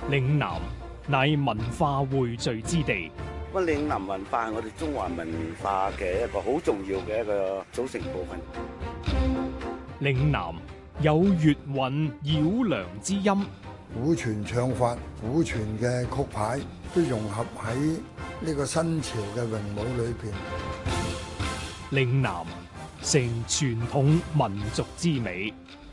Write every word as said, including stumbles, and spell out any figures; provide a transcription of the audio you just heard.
嶺南乃文化匯聚之地。 咁嶺南文化係我哋中華文化嘅一個好重要嘅一個組成部分。 嶺南有粵韻繞梁之音， 古傳唱法、古傳嘅曲牌都融合喺呢個新潮嘅詠舞裏邊。 嶺南成傳統民族之美。